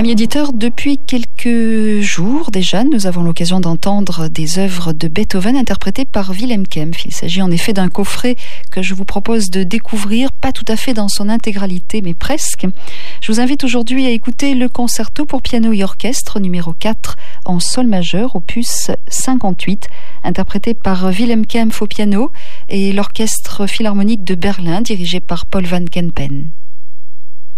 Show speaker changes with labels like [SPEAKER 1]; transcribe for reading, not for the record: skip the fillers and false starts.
[SPEAKER 1] Éditeur, depuis quelques jours déjà, nous avons l'occasion d'entendre des œuvres de Beethoven interprétées par Wilhelm Kempff. Il s'agit en effet d'un coffret que je vous propose de découvrir, pas tout à fait dans son intégralité, mais presque. Je vous invite aujourd'hui à écouter le concerto pour piano et orchestre numéro 4 en sol majeur, opus 58, interprété par Wilhelm Kempff au piano et l'orchestre philharmonique de Berlin dirigé par Paul van Kempen.